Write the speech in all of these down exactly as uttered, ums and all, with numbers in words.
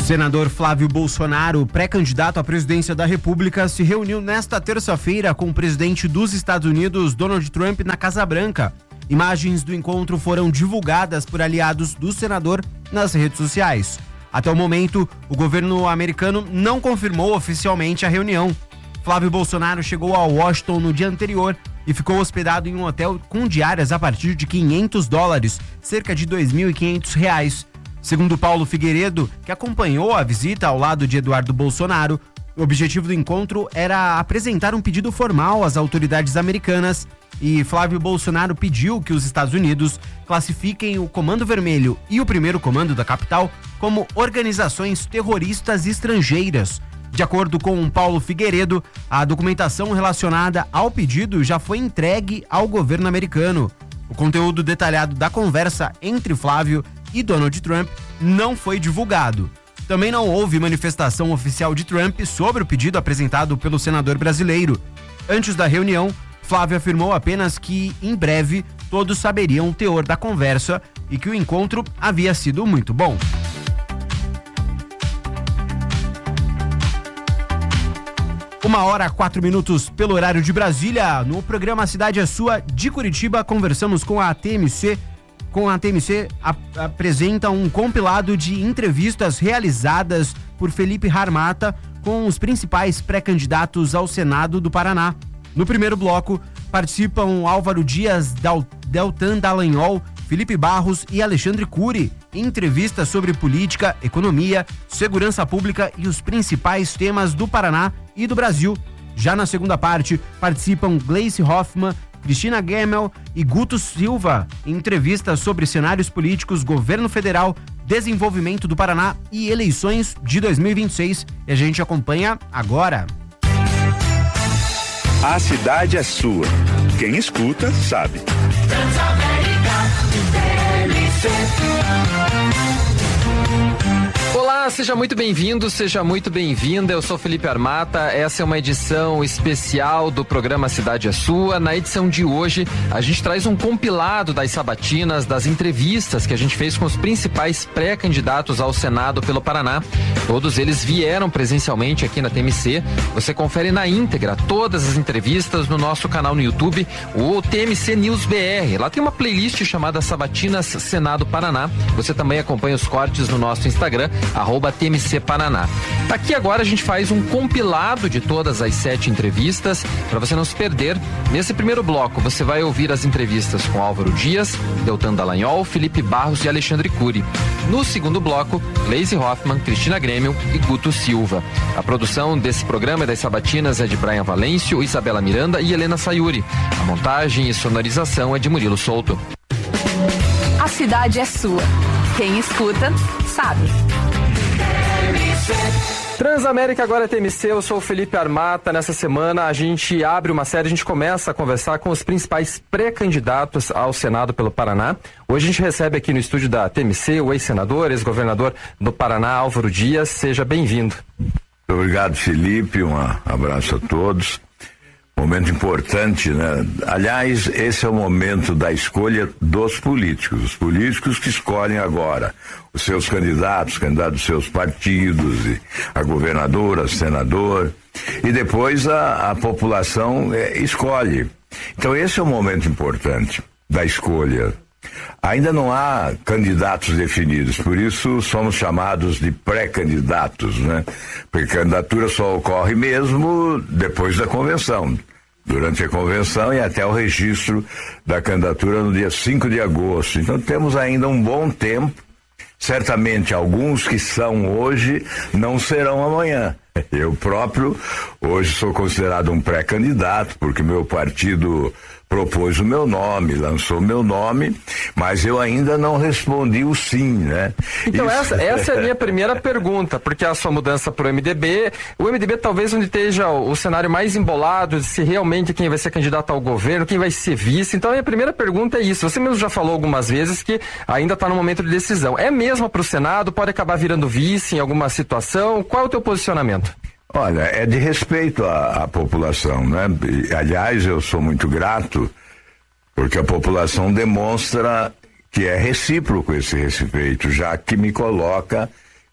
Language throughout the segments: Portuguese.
senador Flávio Bolsonaro, pré-candidato à presidência da República, se reuniu nesta terça-feira com o presidente dos Estados Unidos, Donald Trump, na Casa Branca. Imagens do encontro foram divulgadas por aliados do senador nas redes sociais. Até o momento, o governo americano não confirmou oficialmente a reunião. Flávio Bolsonaro chegou a Washington no dia anterior e ficou hospedado em um hotel com diárias a partir de quinhentos dólares, cerca de dois mil e quinhentos reais. Segundo Paulo Figueiredo, que acompanhou a visita ao lado de Eduardo Bolsonaro, o objetivo do encontro era apresentar um pedido formal às autoridades americanas e Flávio Bolsonaro pediu que os Estados Unidos classifiquem o Comando Vermelho e o Primeiro Comando da capital como organizações terroristas estrangeiras. De acordo com Paulo Figueiredo, a documentação relacionada ao pedido já foi entregue ao governo americano. O conteúdo detalhado da conversa entre Flávio e Donald Trump não foi divulgado. Também não houve manifestação oficial de Trump sobre o pedido apresentado pelo senador brasileiro. Antes da reunião, Flávio afirmou apenas que, em breve, todos saberiam o teor da conversa e que o encontro havia sido muito bom. Uma hora, quatro minutos pelo horário de Brasília. No programa Cidade é Sua, de Curitiba, conversamos com a T M C. Com a T M C, a, apresenta um compilado de entrevistas realizadas por Felipe Harmata com os principais pré-candidatos ao Senado do Paraná. No primeiro bloco, participam Álvaro Dias, Deltan Dallagnol, Felipe Barros e Alexandre Cury, em entrevistas sobre política, economia, segurança pública e os principais temas do Paraná e do Brasil. Já na segunda parte, participam Gleice Hoffmann, Cristina Gemmel e Guto Silva, em entrevistas sobre cenários políticos, governo federal, desenvolvimento do Paraná e eleições de dois mil e vinte e seis. E a gente acompanha agora. A cidade é sua. Quem escuta, sabe. Olá, seja muito bem-vindo, seja muito bem-vinda. Eu sou Felipe Harmata. Essa é uma edição especial do programa Cidade é Sua. Na edição de hoje, a gente traz um compilado das sabatinas, das entrevistas que a gente fez com os principais pré-candidatos ao Senado pelo Paraná. Todos eles vieram presencialmente aqui na T M C. Você confere na íntegra todas as entrevistas no nosso canal no YouTube, o T M C News B R. Lá tem uma playlist chamada Sabatinas Senado Paraná. Você também acompanha os cortes no nosso Instagram, arroba T M C Paraná. Aqui agora a gente faz um compilado de todas as sete entrevistas para você não se perder. Nesse primeiro bloco você vai ouvir as entrevistas com Álvaro Dias, Deltan Dallagnol, Felipe Barros e Alexandre Cury. No segundo bloco, Gleice Hoffmann, Cristina Gemmel e Guto Silva. A produção desse programa das sabatinas é de Brian Valêncio, Isabela Miranda e Helena Sayuri. A montagem e sonorização é de Murilo Souto. A cidade é sua. Quem escuta, sabe. Transamérica agora é T M C, eu sou o Felipe Harmata. Nessa semana a gente abre uma série, a gente começa a conversar com os principais pré-candidatos ao Senado pelo Paraná. Hoje a gente recebe aqui no estúdio da T M C o ex-senador, ex-governador do Paraná, Álvaro Dias. Seja bem-vindo. Obrigado, Felipe, um abraço a todos. Momento importante, né? Aliás, esse é o momento da escolha dos políticos, os políticos que escolhem agora os seus candidatos, os candidatos dos seus partidos, e a governadora, a senador, e depois a, a população é, escolhe. Então esse é o momento importante da escolha. Ainda não há candidatos definidos, por isso somos chamados de pré-candidatos, né? Porque a candidatura só ocorre mesmo depois da convenção, durante a convenção e até o registro da candidatura no dia cinco de agosto. Então temos ainda um bom tempo. Certamente alguns que são hoje não serão amanhã. Eu próprio hoje sou considerado um pré-candidato, porque meu partido propôs o meu nome, lançou o meu nome, mas eu ainda não respondi o sim, né? Então Isso... essa, essa é a minha primeira pergunta, porque a sua mudança para o M D B, o M D B talvez onde esteja o, o cenário mais embolado, de se realmente quem vai ser candidato ao governo, quem vai ser vice. Então a minha primeira pergunta é isso, você mesmo já falou algumas vezes que ainda está no momento de decisão. É mesmo para o Senado? Pode acabar virando vice em alguma situação? Qual é o teu posicionamento? Olha, é de respeito à, à população, né? E, aliás, eu sou muito grato porque a população demonstra que é recíproco esse respeito, já que me coloca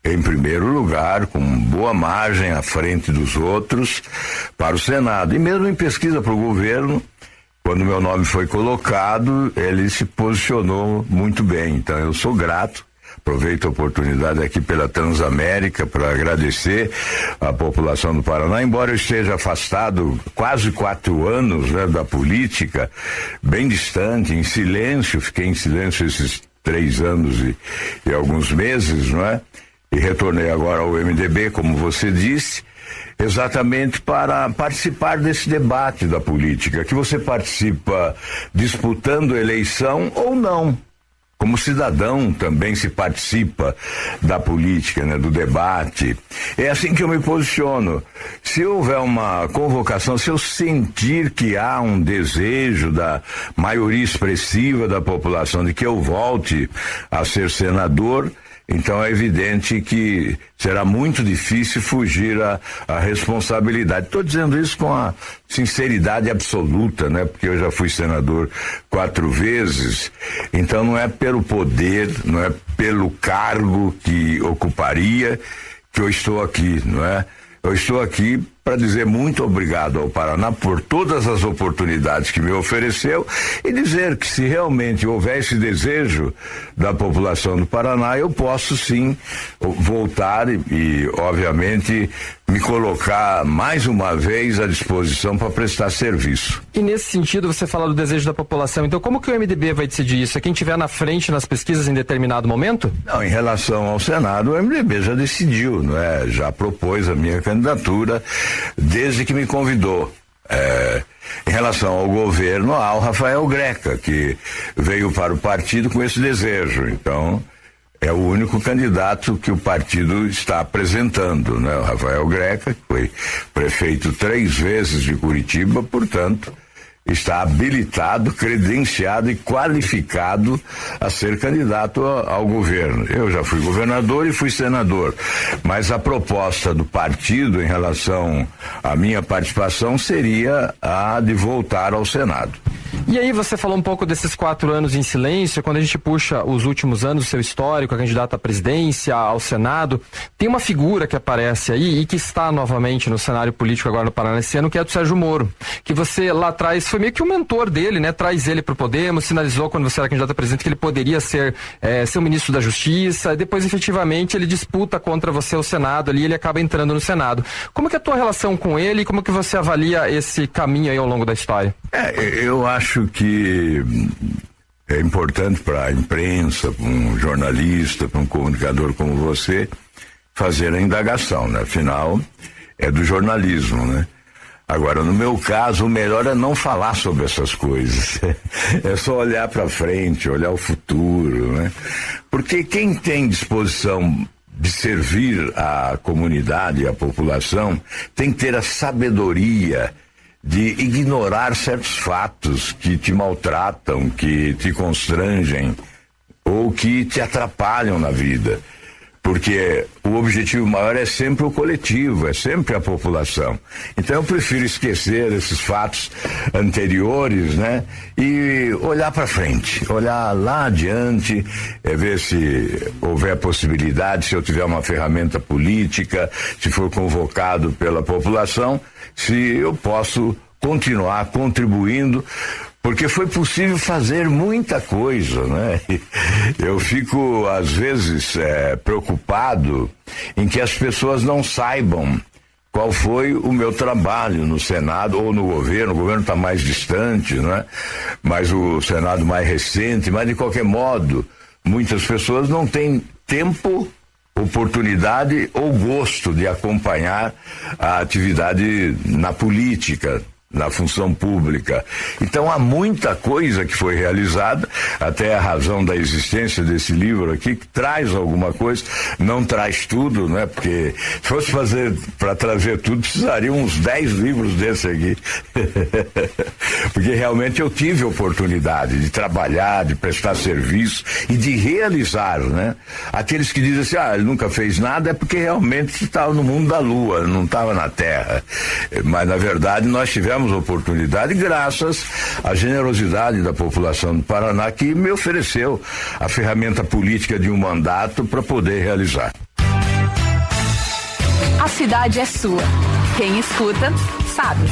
em primeiro lugar, com boa margem à frente dos outros, para o Senado. E mesmo em pesquisa para o governo, quando meu nome foi colocado, ele se posicionou muito bem. Então eu sou grato. Aproveito a oportunidade aqui pela Transamérica para agradecer à população do Paraná, embora eu esteja afastado quase quatro anos, né, da política, bem distante, em silêncio, fiquei em silêncio esses três anos e, e alguns meses, não é? E retornei agora ao M D B, como você disse, exatamente para participar desse debate da política, que você participa disputando eleição ou não. Como cidadão também se participa da política, né, do debate. É assim que eu me posiciono. Se houver uma convocação, se eu sentir que há um desejo da maioria expressiva da população de que eu volte a ser senador, então é evidente que será muito difícil fugir à, à responsabilidade. Estou dizendo isso com a sinceridade absoluta, né? Porque eu já fui senador quatro vezes, então não é pelo poder, não é pelo cargo que ocuparia que eu estou aqui, não é? Eu estou aqui para dizer muito obrigado ao Paraná por todas as oportunidades que me ofereceu e dizer que se realmente houver esse desejo da população do Paraná, eu posso sim voltar e, e obviamente, me colocar mais uma vez à disposição para prestar serviço. E nesse sentido, você fala do desejo da população, então como que o M D B vai decidir isso? É quem estiver na frente nas pesquisas em determinado momento? Não, em relação ao Senado, o M D B já decidiu, não é? Já propôs a minha candidatura desde que me convidou. É, em relação ao governo, há o Rafael Greca, que veio para o partido com esse desejo. Então, é o único candidato que o partido está apresentando, né? O Rafael Greca, que foi prefeito três vezes de Curitiba, portanto, está habilitado, credenciado e qualificado a ser candidato a, ao governo. Eu já fui governador e fui senador, mas a proposta do partido em relação à minha participação seria a de voltar ao Senado. E aí você falou um pouco desses quatro anos em silêncio. Quando a gente puxa os últimos anos do seu histórico, a candidato à presidência, ao Senado, tem uma figura que aparece aí e que está novamente no cenário político agora no Paraná esse ano, que é do Sérgio Moro, que você lá atrás foi meio que um mentor dele, né? Traz ele para o Podemos, sinalizou quando você era candidato a presidente que ele poderia ser é, ser o ministro da Justiça, e depois efetivamente ele disputa contra você ao Senado ali, ele acaba entrando no Senado. Como que é a tua relação com ele e como que você avalia esse caminho aí ao longo da história? É, eu acho que é importante para a imprensa, para um jornalista, para um comunicador como você, fazer a indagação, né? Afinal, é do jornalismo, né? Agora, no meu caso, o melhor é não falar sobre essas coisas. É só olhar para frente, olhar o futuro, né? Porque quem tem disposição de servir a comunidade e a população tem que ter a sabedoria de ignorar certos fatos que te maltratam, que te constrangem ou que te atrapalham na vida. Porque o objetivo maior é sempre o coletivo, é sempre a população. Então eu prefiro esquecer esses fatos anteriores, né? E olhar para frente, olhar lá adiante, é, ver se houver possibilidade, se eu tiver uma ferramenta política, se for convocado pela população, se eu posso continuar contribuindo, porque foi possível fazer muita coisa, né? Eu fico, às vezes, é, preocupado em que as pessoas não saibam qual foi o meu trabalho no Senado ou no governo. O governo está mais distante, né? Mas o Senado mais recente, mas de qualquer modo, muitas pessoas não têm tempo, oportunidade ou gosto de acompanhar a atividade na política, na função pública. Então há muita coisa que foi realizada, até a razão da existência desse livro aqui, que traz alguma coisa, não traz tudo, né? Porque se fosse fazer para trazer tudo, precisariam uns dez livros desse aqui. Porque realmente eu tive oportunidade de trabalhar, de prestar serviço e de realizar, né? Aqueles que dizem assim, ah, ele nunca fez nada, é porque realmente estava no mundo da lua, não estava na terra. Mas na verdade nós tivemos oportunidade graças à generosidade da população do Paraná, que me ofereceu a ferramenta política de um mandato para poder realizar. A cidade é sua. Quem escuta, sabe.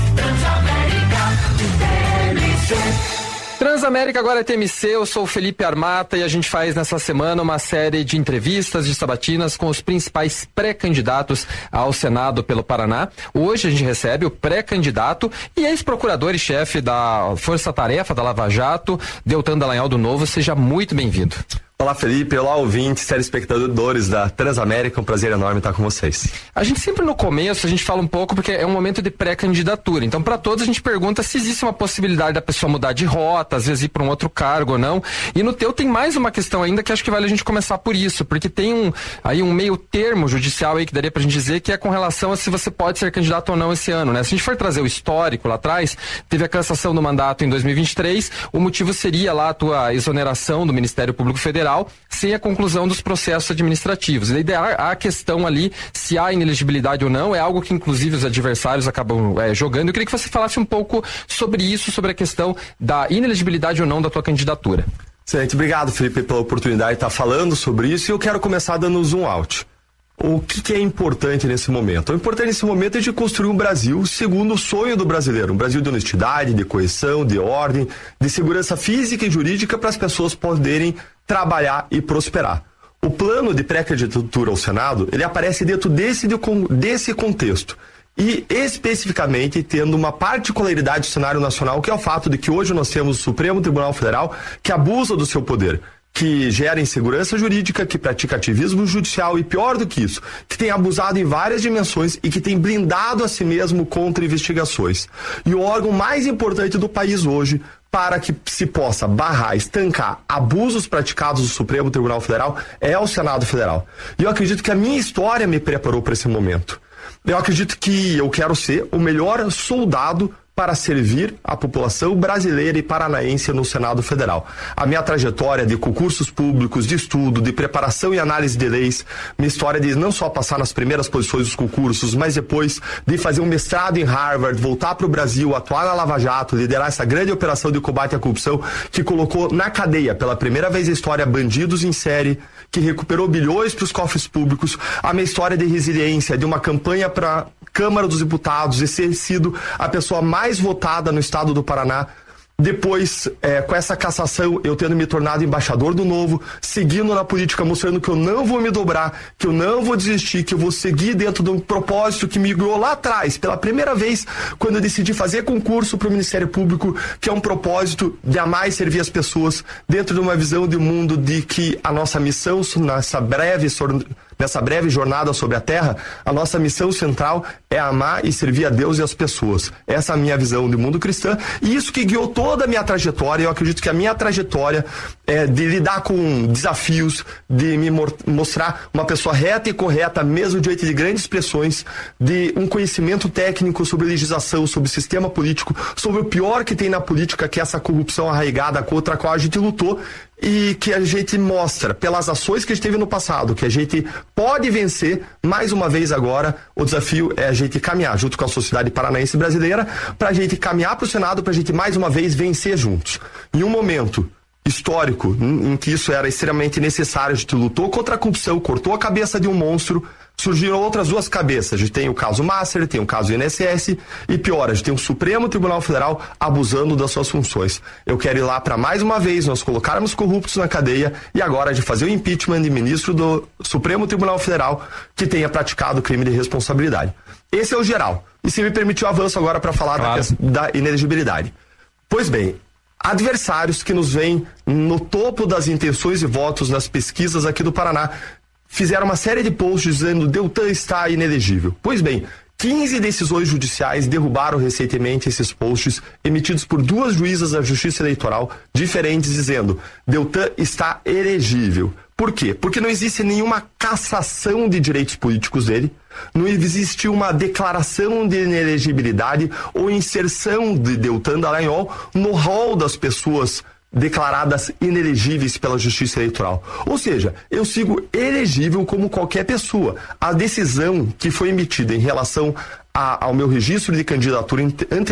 Transamérica agora é T M C, eu sou o Felipe Armata e a gente faz nessa semana uma série de entrevistas de sabatinas com os principais pré-candidatos ao Senado pelo Paraná. Hoje a gente recebe o pré-candidato e ex-procurador e chefe da Força Tarefa da Lava Jato, Deltan Dallagnol do Novo. Seja muito bem-vindo. Olá, Felipe. Olá, ouvintes, telespectadores da Transamérica. Um prazer enorme estar com vocês. A gente sempre no começo, a gente fala um pouco porque é um momento de pré-candidatura. Então, para todos, a gente pergunta se existe uma possibilidade da pessoa mudar de rota, às vezes ir para um outro cargo ou não. E no teu tem mais uma questão ainda que acho que vale a gente começar por isso, porque tem um, aí um meio termo judicial aí que daria pra gente dizer que é com relação a se você pode ser candidato ou não esse ano, né? Se a gente for trazer o histórico lá atrás, teve a cassação do mandato em dois mil e vinte e três, o motivo seria lá a tua exoneração do Ministério Público Federal, sem a conclusão dos processos administrativos. E daí a questão ali, se há inelegibilidade ou não, é algo que inclusive os adversários acabam é, jogando. Eu queria que você falasse um pouco sobre isso, sobre a questão da inelegibilidade ou não da tua candidatura. Excelente, obrigado, Felipe, pela oportunidade de estar falando sobre isso, e eu quero começar dando um zoom out. O que, que é importante nesse momento? O importante nesse momento é de construir um Brasil segundo o sonho do brasileiro, um Brasil de honestidade, de coesão, de ordem, de segurança física e jurídica para as pessoas poderem trabalhar e prosperar. O plano de pré-candidatura ao Senado, ele aparece dentro desse, desse contexto e especificamente tendo uma particularidade do cenário nacional, que é o fato de que hoje nós temos o Supremo Tribunal Federal que abusa do seu poder, que gera insegurança jurídica, que pratica ativismo judicial e, pior do que isso, que tem abusado em várias dimensões e que tem blindado a si mesmo contra investigações. E o órgão mais importante do país hoje, para que se possa barrar, estancar abusos praticados no Supremo Tribunal Federal, é o Senado Federal. E eu acredito que a minha história me preparou para esse momento. Eu acredito que eu quero ser o melhor soldado para servir a população brasileira e paranaense no Senado Federal. A minha trajetória de concursos públicos, de estudo, de preparação e análise de leis, minha história de não só passar nas primeiras posições dos concursos, mas depois de fazer um mestrado em Harvard, voltar para o Brasil, atuar na Lava Jato, liderar essa grande operação de combate à corrupção que colocou na cadeia pela primeira vez na história bandidos em série, que recuperou bilhões para os cofres públicos, a minha história de resiliência, de uma campanha para Câmara dos Deputados e ser sido a pessoa mais votada no estado do Paraná. Depois, é, com essa cassação, eu tendo me tornado embaixador do Novo, seguindo na política, mostrando que eu não vou me dobrar, que eu não vou desistir, que eu vou seguir dentro de um propósito que me guiou lá atrás, pela primeira vez, quando eu decidi fazer concurso para o Ministério Público, que é um propósito de amar e servir as pessoas, dentro de uma visão de mundo de que a nossa missão, nessa breve Nessa breve jornada sobre a Terra, a nossa missão central é amar e servir a Deus e as pessoas. Essa é a minha visão de mundo cristã, e isso que guiou toda a minha trajetória. Eu acredito que a minha trajetória é de lidar com desafios, de me mostrar uma pessoa reta e correta, mesmo diante de grandes pressões, de um conhecimento técnico sobre legislação, sobre sistema político, sobre o pior que tem na política, que é essa corrupção arraigada contra a qual a gente lutou, e que a gente mostra pelas ações que a gente teve no passado, que a gente pode vencer. Mais uma vez agora, o desafio é a gente caminhar junto com a sociedade paranaense brasileira, para a gente caminhar para o Senado, para a gente mais uma vez vencer juntos. Em um momento histórico em que isso era extremamente necessário, a gente lutou contra a corrupção, cortou a cabeça de um monstro, surgiram outras duas cabeças. A gente tem o caso Master, tem o caso I N S S e pior, a gente tem o Supremo Tribunal Federal abusando das suas funções. Eu quero ir lá para mais uma vez nós colocarmos corruptos na cadeia e agora de fazer o impeachment de ministro do Supremo Tribunal Federal que tenha praticado crime de responsabilidade. Esse é o geral. E se me permitir o avanço agora para falar claro. da, da inelegibilidade. Pois bem, adversários que nos veem no topo das intenções e votos nas pesquisas aqui do Paraná fizeram uma série de posts dizendo Deltan está inelegível. Pois bem, quinze decisões judiciais derrubaram recentemente esses posts emitidos por duas juízas da Justiça Eleitoral diferentes dizendo Deltan está elegível. Por quê? Porque não existe nenhuma cassação de direitos políticos dele, não existe uma declaração de inelegibilidade ou inserção de Deltan Dallagnol no rol das pessoas declaradas inelegíveis pela Justiça Eleitoral. Ou seja, eu sigo elegível como qualquer pessoa. A decisão que foi emitida em relação a, ao meu registro de candidatura anterior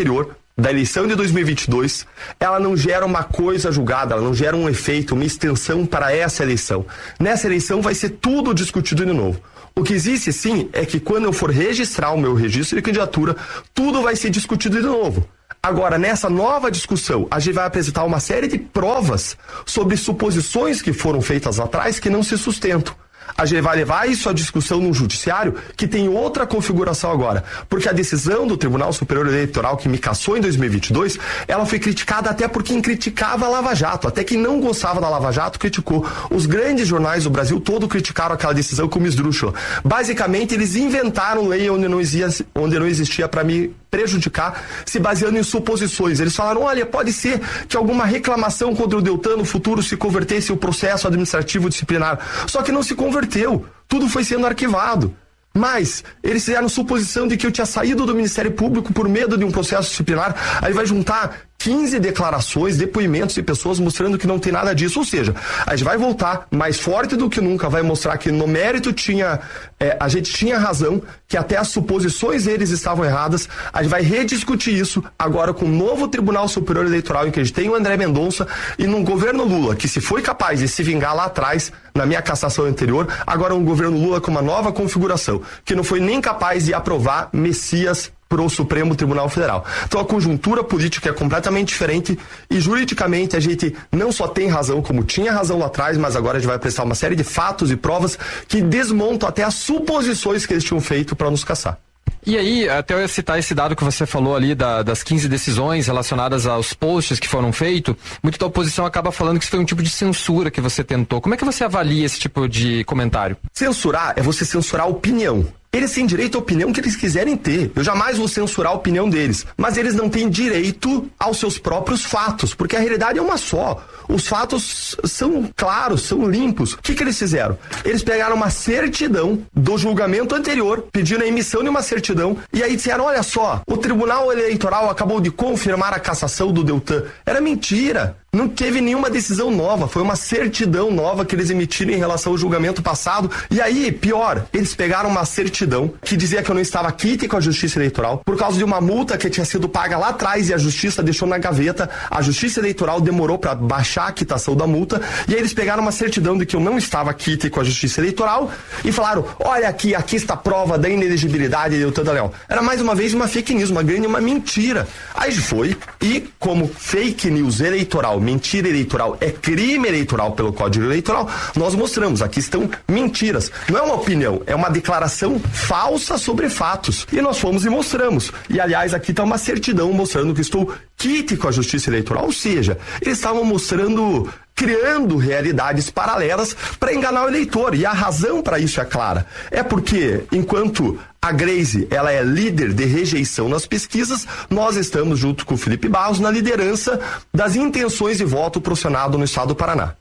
da eleição de dois mil e vinte e dois, ela não gera uma coisa julgada, ela não gera um efeito, uma extensão para essa eleição. Nessa eleição vai ser tudo discutido de novo. O que existe, sim, é que quando eu for registrar o meu registro de candidatura, tudo vai ser discutido de novo. Agora, nessa nova discussão, a gente vai apresentar uma série de provas sobre suposições que foram feitas atrás que não se sustentam. A gente vai levar isso à discussão no judiciário, que tem outra configuração agora, porque a decisão do Tribunal Superior Eleitoral que me cassou em dois mil e vinte e dois, ela foi criticada até por quem criticava a Lava Jato, até quem não gostava da Lava Jato criticou. Os grandes jornais do Brasil todo criticaram aquela decisão como esdrúxula. Basicamente, eles inventaram lei onde não existia, onde não existia para me prejudicar, se baseando em suposições. Eles falaram, olha, pode ser que alguma reclamação contra o Deltan no futuro se convertesse em um processo administrativo disciplinar. Só que não se converteu. Tudo foi sendo arquivado. Mas eles fizeram suposição de que eu tinha saído do Ministério Público por medo de um processo disciplinar. Aí vai juntar quinze declarações, depoimentos de pessoas mostrando que não tem nada disso. Ou seja, a gente vai voltar mais forte do que nunca, vai mostrar que no mérito tinha, é, a gente tinha razão, que até as suposições deles estavam erradas. A gente vai rediscutir isso agora com o novo Tribunal Superior Eleitoral, em que a gente tem o André Mendonça, e num governo Lula, que se foi capaz de se vingar lá atrás, na minha cassação anterior, agora um governo Lula com uma nova configuração, que não foi nem capaz de aprovar Messias para o Supremo Tribunal Federal. Então a conjuntura política é completamente diferente e juridicamente a gente não só tem razão, como tinha razão lá atrás, mas agora a gente vai prestar uma série de fatos e provas que desmontam até as suposições que eles tinham feito para nos caçar. E aí, até eu ia citar esse dado que você falou ali da, das quinze decisões relacionadas aos posts que foram feitos, muito da oposição acaba falando que isso foi um tipo de censura que você tentou. Como é que você avalia esse tipo de comentário? Censurar é você censurar a opinião. Eles têm direito à opinião que eles quiserem ter. Eu jamais vou censurar a opinião deles. Mas eles não têm direito aos seus próprios fatos, porque a realidade é uma só. Os fatos são claros, são limpos. O que que eles fizeram? Eles pegaram uma certidão do julgamento anterior, pediram a emissão de uma certidão, e aí disseram, olha só, o Tribunal Eleitoral acabou de confirmar a cassação do Deltan. Era mentira. Não teve nenhuma decisão nova, foi uma certidão nova que eles emitiram em relação ao julgamento passado. E aí, pior, eles pegaram uma certidão que dizia que eu não estava quite com a Justiça Eleitoral por causa de uma multa que tinha sido paga lá atrás e a Justiça deixou na gaveta. A Justiça Eleitoral demorou para baixar a quitação da multa, e aí eles pegaram uma certidão de que eu não estava quite com a Justiça Eleitoral e falaram, olha aqui, aqui está a prova da inelegibilidade de Deltan Dallagnol. Era mais uma vez uma fake news, uma grande, uma mentira. Aí foi, e como fake news eleitoral, mentira eleitoral é crime eleitoral pelo Código Eleitoral, nós mostramos, aqui estão mentiras. Não é uma opinião, é uma declaração falsa sobre fatos. E nós fomos e mostramos. E aliás, aqui está uma certidão mostrando que estou quite com a Justiça Eleitoral, ou seja, eles estavam mostrando, criando realidades paralelas para enganar o eleitor. E a razão para isso é clara. É porque, enquanto a Grace, ela é líder de rejeição nas pesquisas, nós estamos, junto com o Felipe Barros, na liderança das intenções de voto pro Senado no estado do Paraná.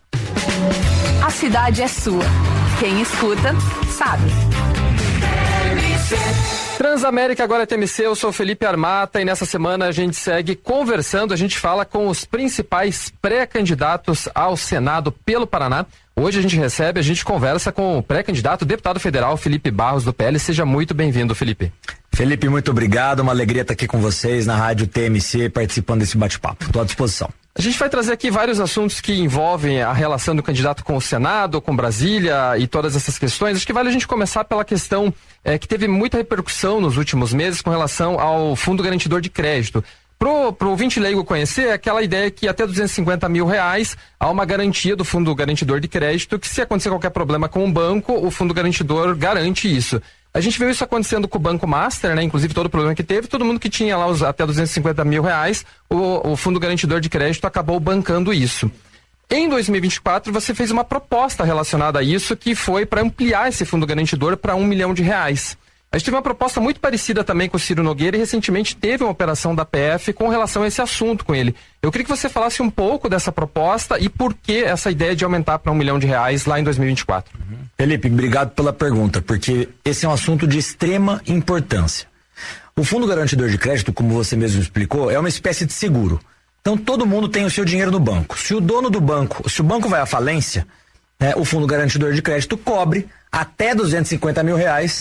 A cidade é sua. Quem escuta, sabe. Transamérica, agora é T M C, eu sou Felipe Armata e nessa semana a gente segue conversando, a gente fala com os principais pré-candidatos ao Senado pelo Paraná. Hoje a gente recebe, a gente conversa com o pré-candidato, deputado federal Felipe Barros do P L. Seja muito bem-vindo, Felipe. Felipe, muito obrigado, uma alegria estar aqui com vocês na Rádio T M C, participando desse bate-papo. Estou à disposição. A gente vai trazer aqui vários assuntos que envolvem a relação do candidato com o Senado, com Brasília e todas essas questões. Acho que vale a gente começar pela questão é, que teve muita repercussão nos últimos meses com relação ao Fundo Garantidor de Crédito. Pro, pro ouvinte leigo conhecer, é aquela ideia que até duzentos e cinquenta mil reais há uma garantia do Fundo Garantidor de Crédito, que se acontecer qualquer problema com o banco, o Fundo Garantidor garante isso. A gente viu isso acontecendo com o Banco Master, né? Inclusive todo o problema que teve, todo mundo que tinha lá os até duzentos e cinquenta mil reais, o, o Fundo Garantidor de Crédito acabou bancando isso. Em dois mil e vinte e quatro, você fez uma proposta relacionada a isso, que foi para ampliar esse Fundo Garantidor para um milhão de reais. A gente teve uma proposta muito parecida também com o Ciro Nogueira e recentemente teve uma operação da P F com relação a esse assunto com ele. Eu queria que você falasse um pouco dessa proposta e por que essa ideia de aumentar para um milhão de reais lá em dois mil e vinte e quatro. Uhum. Felipe, obrigado pela pergunta, porque esse é um assunto de extrema importância. O Fundo Garantidor de Crédito, como você mesmo explicou, é uma espécie de seguro. Então todo mundo tem o seu dinheiro no banco. Se o dono do banco, se o banco vai à falência, né, o Fundo Garantidor de Crédito cobre até duzentos e cinquenta mil reais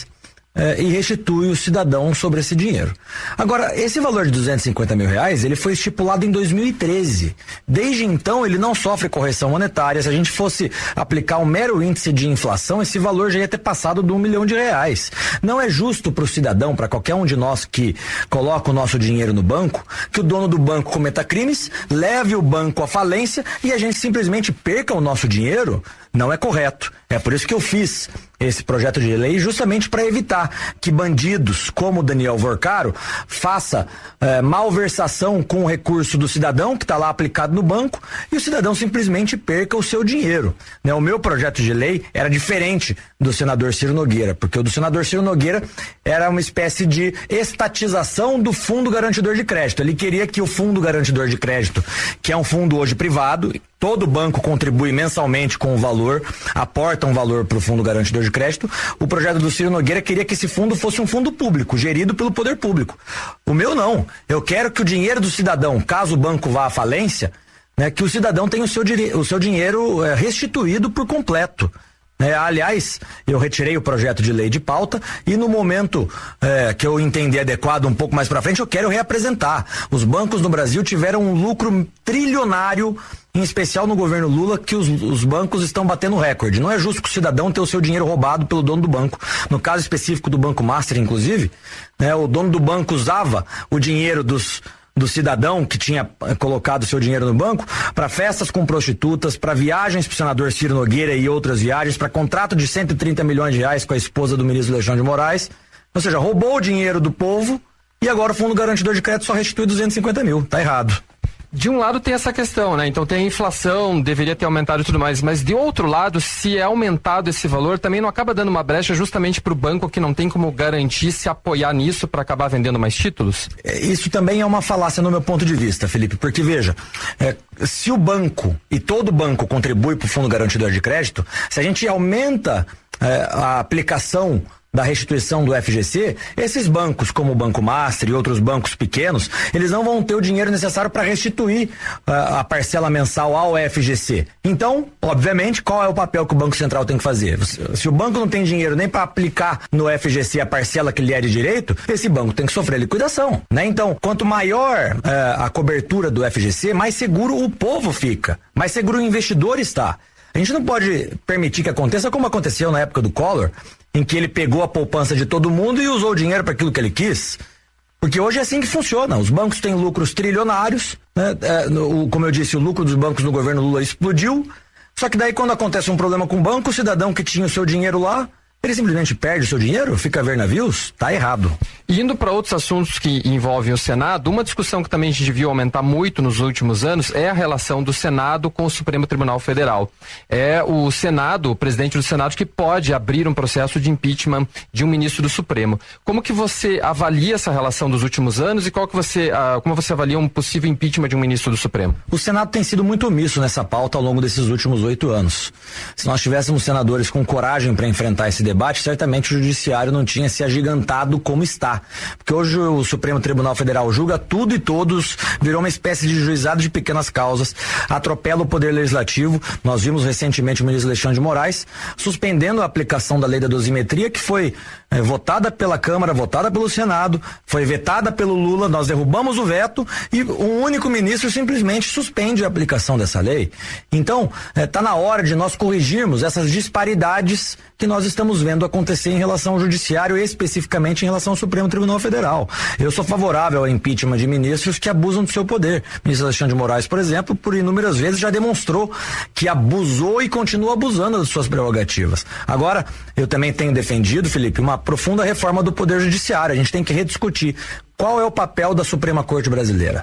É, e restitui o cidadão sobre esse dinheiro. Agora, esse valor de duzentos e cinquenta mil reais, ele foi estipulado em dois mil e treze. Desde então, ele não sofre correção monetária. Se a gente fosse aplicar um mero índice de inflação, esse valor já ia ter passado de um milhão de reais. Não é justo para o cidadão, para qualquer um de nós que coloca o nosso dinheiro no banco, que o dono do banco cometa crimes, leve o banco à falência e a gente simplesmente perca o nosso dinheiro. Não é correto. É por isso que eu fiz esse projeto de lei, justamente para evitar que bandidos como Daniel Vorcaro faça eh, malversação com o recurso do cidadão que está lá aplicado no banco e o cidadão simplesmente perca o seu dinheiro. Né? O meu projeto de lei era diferente do senador Ciro Nogueira, porque o do senador Ciro Nogueira era uma espécie de estatização do Fundo Garantidor de Crédito. Ele queria que o Fundo Garantidor de Crédito, que é um fundo hoje privado, todo banco contribui mensalmente com o valor, aporta um valor para o Fundo Garantidor de Crédito. O projeto do Ciro Nogueira queria que esse fundo fosse um fundo público, gerido pelo poder público. O meu não. Eu quero que o dinheiro do cidadão, caso o banco vá à falência, né, que o cidadão tenha o seu, o seu dinheiro é, restituído por completo. É, aliás, eu retirei o projeto de lei de pauta e no momento é, que eu entender adequado um pouco mais para frente, eu quero reapresentar. Os bancos no Brasil tiveram um lucro trilionário, em especial no governo Lula, que os, os bancos estão batendo recorde. Não é justo que o cidadão tenha o seu dinheiro roubado pelo dono do banco. No caso específico do Banco Master, inclusive, né, o dono do banco usava o dinheiro dos do cidadão que tinha colocado seu dinheiro no banco para festas com prostitutas, para viagens para o senador Ciro Nogueira e outras viagens, para contrato de cento e trinta milhões de reais com a esposa do ministro Alexandre de Moraes. Ou seja, roubou o dinheiro do povo e agora o Fundo Garantidor de Crédito só restitui duzentos e cinquenta mil. Tá errado. De um lado tem essa questão, né? Então tem a inflação, deveria ter aumentado e tudo mais, mas de outro lado, se é aumentado esse valor, também não acaba dando uma brecha justamente para o banco que não tem como garantir se apoiar nisso para acabar vendendo mais títulos? Isso também é uma falácia no meu ponto de vista, Felipe, porque veja, é, se o banco e todo banco contribui para o Fundo Garantidor de Crédito, se a gente aumenta é, a aplicação da restituição do F G C, esses bancos como o Banco Master e outros bancos pequenos, eles não vão ter o dinheiro necessário para restituir uh, a parcela mensal ao F G C. Então, obviamente, qual é o papel que o Banco Central tem que fazer? Se o banco não tem dinheiro nem para aplicar no F G C a parcela que lhe é de direito, esse banco tem que sofrer liquidação, né? Então, quanto maior uh, a cobertura do F G C, mais seguro o povo fica, mais seguro o investidor está. A gente não pode permitir que aconteça como aconteceu na época do Collor, em que ele pegou a poupança de todo mundo e usou o dinheiro para aquilo que ele quis. Porque hoje é assim que funciona. Os bancos têm lucros trilionários, né? É, no, como eu disse, o lucro dos bancos no governo Lula explodiu. Só que daí quando acontece um problema com o banco, o cidadão que tinha o seu dinheiro lá, ele simplesmente perde o seu dinheiro, fica a ver navios, tá errado. E indo para outros assuntos que envolvem o Senado, uma discussão que também a gente viu aumentar muito nos últimos anos é a relação do Senado com o Supremo Tribunal Federal. É o Senado, o presidente do Senado, que pode abrir um processo de impeachment de um ministro do Supremo. Como que você avalia essa relação dos últimos anos e qual que você, ah, como você avalia um possível impeachment de um ministro do Supremo? O Senado tem sido muito omisso nessa pauta ao longo desses últimos oito anos. Se nós tivéssemos senadores com coragem para enfrentar esse debate, certamente o judiciário não tinha se agigantado como está. Porque hoje o Supremo Tribunal Federal julga tudo e todos, virou uma espécie de juizado de pequenas causas, atropela o poder legislativo. Nós vimos recentemente o ministro Alexandre de Moraes suspendendo a aplicação da lei da dosimetria, que foi é, votada pela Câmara, votada pelo Senado, foi vetada pelo Lula, nós derrubamos o veto e um único ministro simplesmente suspende a aplicação dessa lei. Então, está é, na hora de nós corrigirmos essas disparidades que nós estamos vendo acontecer em relação ao judiciário e especificamente em relação ao Supremo Tribunal Federal. Eu sou favorável ao impeachment de ministros que abusam do seu poder. O ministro Alexandre de Moraes, por exemplo, por inúmeras vezes já demonstrou que abusou e continua abusando das suas prerrogativas. Agora, eu também tenho defendido, Felipe, uma profunda reforma do Poder Judiciário. A gente tem que rediscutir qual é o papel da Suprema Corte Brasileira.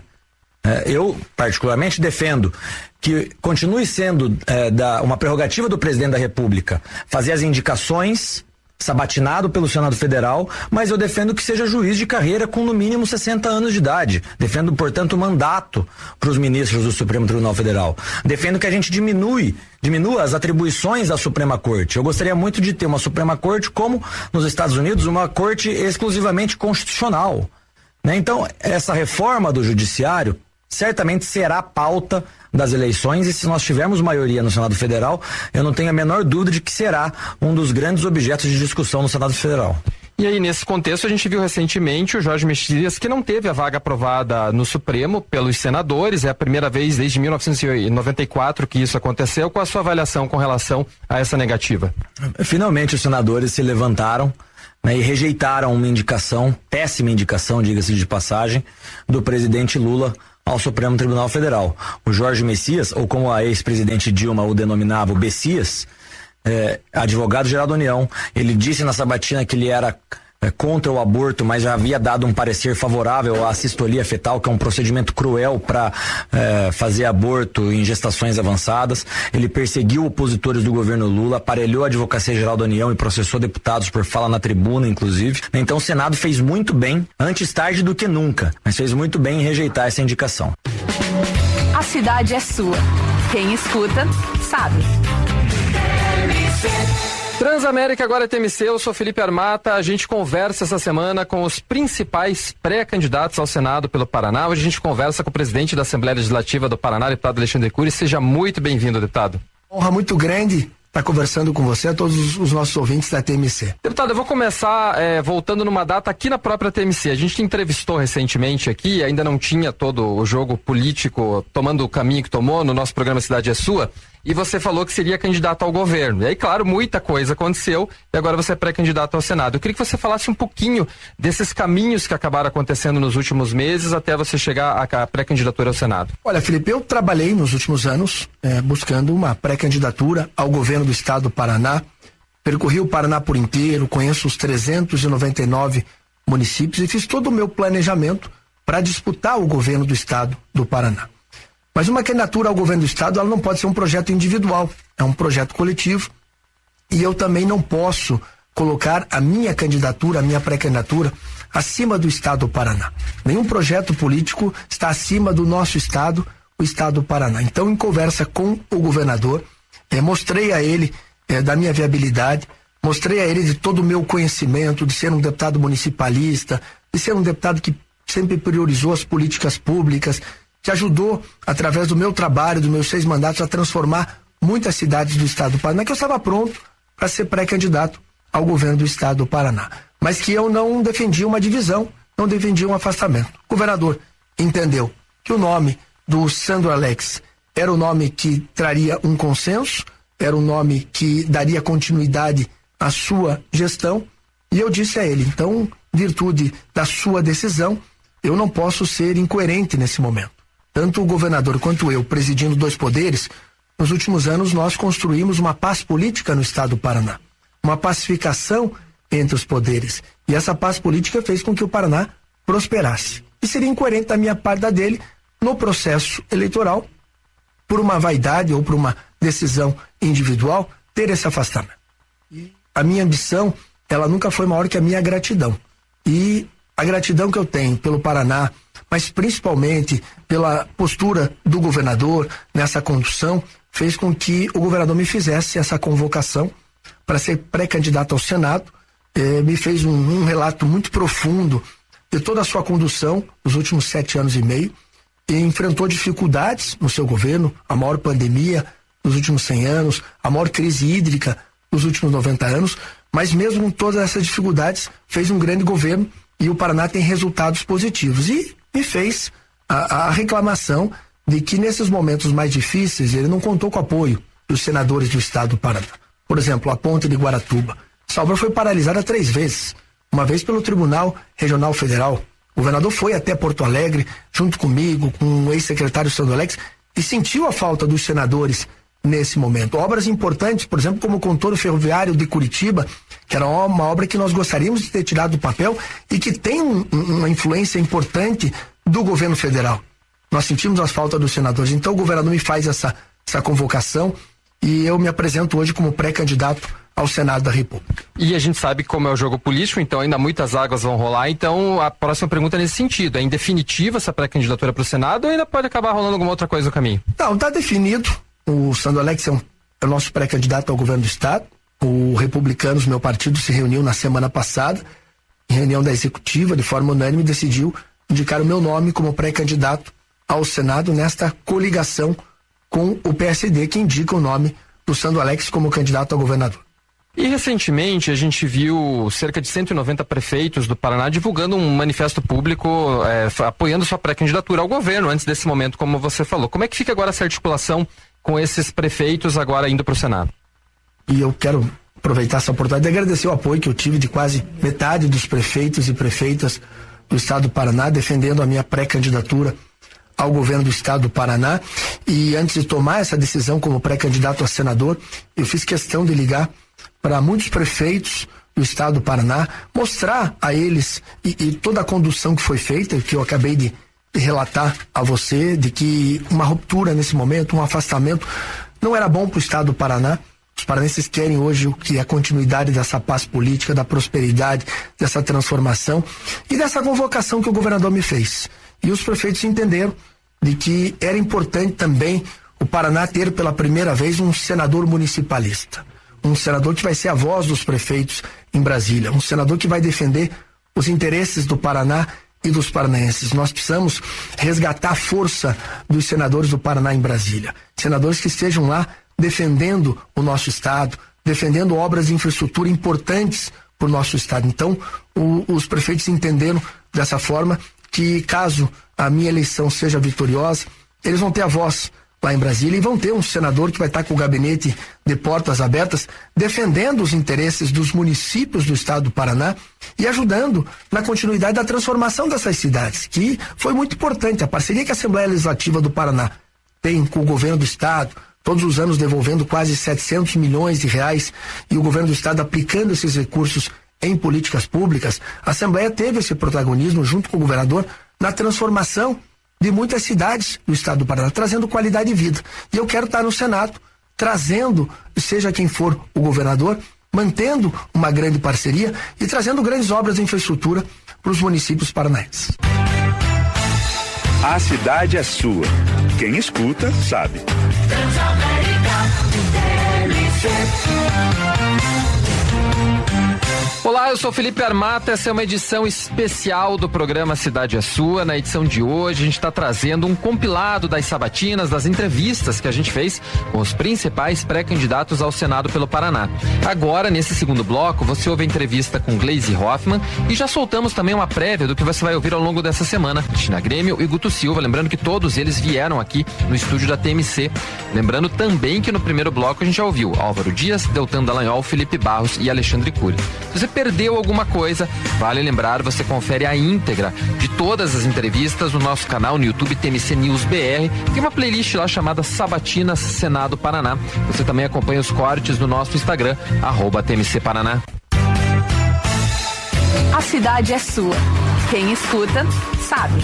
Eu, particularmente, defendo que continue sendo é, da, uma prerrogativa do presidente da República fazer as indicações, sabatinado pelo Senado Federal, mas eu defendo que seja juiz de carreira com no mínimo sessenta anos de idade. Defendo, portanto, mandato para os ministros do Supremo Tribunal Federal. Defendo que a gente diminui, diminua as atribuições da Suprema Corte. Eu gostaria muito de ter uma Suprema Corte como nos Estados Unidos, uma corte exclusivamente constitucional. Né? Então, essa reforma do judiciário certamente será pauta das eleições e se nós tivermos maioria no Senado Federal, eu não tenho a menor dúvida de que será um dos grandes objetos de discussão no Senado Federal. E aí, nesse contexto, a gente viu recentemente o Jorge Messias, que não teve a vaga aprovada no Supremo pelos senadores, é a primeira vez desde mil novecentos e noventa e quatro que isso aconteceu. Qual a sua avaliação com relação a essa negativa? Finalmente os senadores se levantaram, né, e rejeitaram uma indicação, péssima indicação, diga-se de passagem, do presidente Lula ao Supremo Tribunal Federal. O Jorge Messias, ou como a ex-presidente Dilma o denominava, o Bessias, é, advogado-geral da União, ele disse na sabatina que ele era é, contra o aborto, mas já havia dado um parecer favorável à sistolia fetal, que é um procedimento cruel para é, fazer aborto em gestações avançadas. Ele perseguiu opositores do governo Lula, aparelhou a Advocacia-Geral da União e processou deputados por fala na tribuna, inclusive. Então o Senado fez muito bem, antes tarde do que nunca, mas fez muito bem em rejeitar essa indicação. A cidade é sua. Quem escuta, sabe. Transamérica, agora é T M C, eu sou Felipe Armata. A gente conversa essa semana com os principais pré-candidatos ao Senado pelo Paraná. Hoje a gente conversa com o presidente da Assembleia Legislativa do Paraná, deputado Alexandre Cury. Seja muito bem-vindo, deputado. Honra muito grande estar conversando com você, a todos os, os nossos ouvintes da T M C. Deputado, eu vou começar é, voltando numa data aqui na própria T M C. A gente entrevistou recentemente aqui, ainda não tinha todo o jogo político tomando o caminho que tomou no nosso programa Cidade é Sua, e você falou que seria candidato ao governo. E aí, claro, muita coisa aconteceu e agora você é pré-candidato ao Senado. Eu queria que você falasse um pouquinho desses caminhos que acabaram acontecendo nos últimos meses até você chegar à pré-candidatura ao Senado. Olha, Felipe, eu trabalhei nos últimos anos é, buscando uma pré-candidatura ao governo do estado do Paraná. Percorri o Paraná por inteiro, conheço os trezentos e noventa e nove municípios e fiz todo o meu planejamento para disputar o governo do estado do Paraná. Mas uma candidatura ao governo do estado, ela não pode ser um projeto individual, é um projeto coletivo. E eu também não posso colocar a minha candidatura, a minha pré-candidatura, acima do estado do Paraná. Nenhum projeto político está acima do nosso estado, o estado do Paraná. Então, em conversa com o governador, eh, mostrei a ele eh, da minha viabilidade, mostrei a ele de todo o meu conhecimento, de ser um deputado municipalista, de ser um deputado que sempre priorizou as políticas públicas, que ajudou, através do meu trabalho, dos meus seis mandatos, a transformar muitas cidades do estado do Paraná, que eu estava pronto para ser pré-candidato ao governo do estado do Paraná. Mas que eu não defendia uma divisão, não defendia um afastamento. O governador entendeu que o nome do Sandro Alex era o nome que traria um consenso, era o nome que daria continuidade à sua gestão, e eu disse a ele, então, em virtude da sua decisão, eu não posso ser incoerente nesse momento. Tanto o governador quanto eu, presidindo dois poderes, nos últimos anos nós construímos uma paz política no estado do Paraná, uma pacificação entre os poderes. E essa paz política fez com que o Paraná prosperasse. E seria incoerente da minha parte da dele, no processo eleitoral, por uma vaidade ou por uma decisão individual, ter esse afastamento. E a minha ambição, ela nunca foi maior que a minha gratidão. E a gratidão que eu tenho pelo Paraná, mas principalmente pela postura do governador nessa condução, fez com que o governador me fizesse essa convocação para ser pré-candidato ao Senado. Eh, me fez um, um relato muito profundo de toda a sua condução nos últimos sete anos e meio, e enfrentou dificuldades no seu governo, a maior pandemia nos últimos cem anos, a maior crise hídrica nos últimos noventa anos, mas mesmo com todas essas dificuldades, fez um grande governo e o Paraná tem resultados positivos. E me fez a, a reclamação de que nesses momentos mais difíceis ele não contou com o apoio dos senadores do estado do Paraná. Por exemplo, a ponte de Guaratuba. Essa obra foi paralisada três vezes. Uma vez pelo Tribunal Regional Federal. O governador foi até Porto Alegre, junto comigo, com o ex-secretário Sandro Alex, e sentiu a falta dos senadores nesse momento. Obras importantes, por exemplo, como o contorno ferroviário de Curitiba, que era uma obra que nós gostaríamos de ter tirado do papel e que tem um, uma influência importante do governo federal. Nós sentimos a falta dos senadores. Então o governador me faz essa, essa convocação e eu me apresento hoje como pré-candidato ao Senado da República. E a gente sabe como é o jogo político, então ainda muitas águas vão rolar. Então a próxima pergunta é nesse sentido: é em definitiva essa pré-candidatura para o Senado ou ainda pode acabar rolando alguma outra coisa no caminho? Não, está definido. O Sandro Alex é, um, é o nosso pré-candidato ao governo do estado. O Republicanos, meu partido, se reuniu na semana passada, em reunião da executiva, de forma unânime, decidiu indicar o meu nome como pré-candidato ao Senado nesta coligação com o P S D, que indica o nome do Sandro Alex como candidato a governador. E recentemente a gente viu cerca de cento e noventa prefeitos do Paraná divulgando um manifesto público é, apoiando sua pré-candidatura ao governo antes desse momento, como você falou. Como é que fica agora essa articulação com esses prefeitos agora indo para o Senado? E eu quero aproveitar essa oportunidade de agradecer o apoio que eu tive de quase metade dos prefeitos e prefeitas do estado do Paraná, defendendo a minha pré-candidatura ao governo do estado do Paraná. E antes de tomar essa decisão como pré-candidato a senador, eu fiz questão de ligar para muitos prefeitos do estado do Paraná, mostrar a eles e, e toda a condução que foi feita, que eu acabei de, de relatar a você, de que uma ruptura nesse momento, um afastamento, não era bom para o estado do Paraná. Os paranenses querem hoje o que é a continuidade dessa paz política, da prosperidade, dessa transformação e dessa convocação que o governador me fez. E os prefeitos entenderam de que era importante também o Paraná ter pela primeira vez um senador municipalista. Um senador que vai ser a voz dos prefeitos em Brasília. Um senador que vai defender os interesses do Paraná e dos paranaenses. Nós precisamos resgatar a força dos senadores do Paraná em Brasília. Senadores que estejam lá defendendo o nosso estado, defendendo obras de infraestrutura importantes para o nosso estado. Então, o, os prefeitos entenderam dessa forma que, caso a minha eleição seja vitoriosa, eles vão ter a voz lá em Brasília e vão ter um senador que vai estar com o gabinete de portas abertas, defendendo os interesses dos municípios do estado do Paraná e ajudando na continuidade da transformação dessas cidades, que foi muito importante. A parceria que a Assembleia Legislativa do Paraná tem com o governo do estado, todos os anos devolvendo quase setecentos milhões de reais e o governo do estado aplicando esses recursos em políticas públicas, a Assembleia teve esse protagonismo junto com o governador na transformação de muitas cidades do estado do Paraná, trazendo qualidade de vida. E eu quero estar no Senado, trazendo, seja quem for o governador, mantendo uma grande parceria e trazendo grandes obras de infraestrutura para os municípios paranaenses. A cidade é sua. Quem escuta, sabe. Olá, eu sou Felipe Armata, essa é uma edição especial do programa Cidade é Sua. Na edição de hoje a gente está trazendo um compilado das sabatinas, das entrevistas que a gente fez com os principais pré-candidatos ao Senado pelo Paraná. Agora, nesse segundo bloco, você ouve a entrevista com Gleisi Hoffmann e já soltamos também uma prévia do que você vai ouvir ao longo dessa semana. Cristina Grêmio e Guto Silva, lembrando que todos eles vieram aqui no estúdio da T M C. Lembrando também que no primeiro bloco a gente já ouviu Álvaro Dias, Deltan Dallagnol, Felipe Barros e Alexandre Cury. Se você perdeu alguma coisa, vale lembrar, você confere a íntegra de todas as entrevistas no nosso canal no YouTube T M C News B R. Tem uma playlist lá chamada Sabatinas Senado Paraná. Você também acompanha os cortes no nosso Instagram, arroba T M C Paraná. A cidade é sua. Quem escuta, sabe.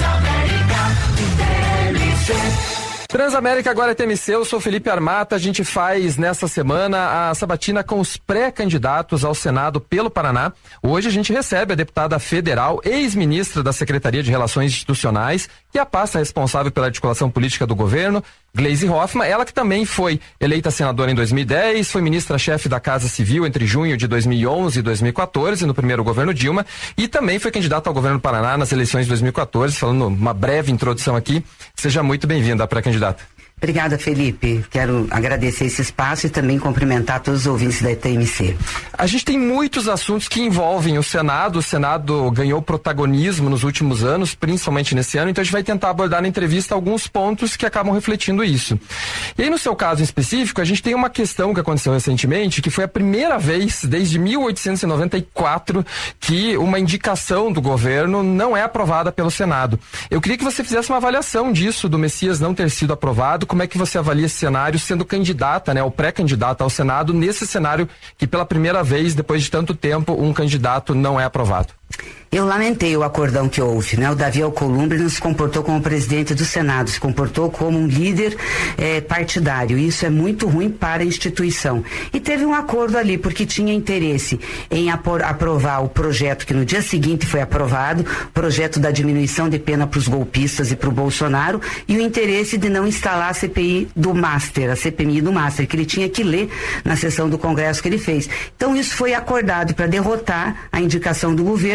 Transamérica agora é T M C, eu sou Felipe Armata, a gente faz nesta semana a sabatina com os pré-candidatos ao Senado pelo Paraná. Hoje a gente recebe a deputada federal, ex-ministra da Secretaria de Relações Institucionais, que é a pasta responsável pela articulação política do governo, Gleisi Hoffmann, ela que também foi eleita senadora em dois mil e dez, foi ministra-chefe da Casa Civil entre junho de dois mil e onze e dois mil e quatorze, no primeiro governo Dilma, e também foi candidata ao governo do Paraná nas eleições de dois mil e quatorze, falando uma breve introdução aqui. Seja muito bem-vinda, pré-candidata. Obrigada, Felipe. Quero agradecer esse espaço e também cumprimentar todos os ouvintes da T M C. A gente tem muitos assuntos que envolvem o Senado. O Senado ganhou protagonismo nos últimos anos, principalmente nesse ano, então a gente vai tentar abordar na entrevista alguns pontos que acabam refletindo isso. E aí, no seu caso em específico, a gente tem uma questão que aconteceu recentemente, que foi a primeira vez desde mil oitocentos e noventa e quatro que uma indicação do governo não é aprovada pelo Senado. Eu queria que você fizesse uma avaliação disso, do Messias não ter sido aprovado. Como é que você avalia esse cenário sendo candidata, né, ou pré-candidata ao Senado, nesse cenário que pela primeira vez, depois de tanto tempo, um candidato não é aprovado? Eu lamentei o acordão que houve, né? O Davi Alcolumbre não se comportou como presidente do Senado, se comportou como um líder eh, partidário. Isso é muito ruim para a instituição. E teve um acordo ali, porque tinha interesse em apor, aprovar o projeto que no dia seguinte foi aprovado, projeto da diminuição de pena para os golpistas e para o Bolsonaro, e o interesse de não instalar a C P I do Master, a C P M I do Master, que ele tinha que ler na sessão do Congresso que ele fez. Então isso foi acordado para derrotar a indicação do governo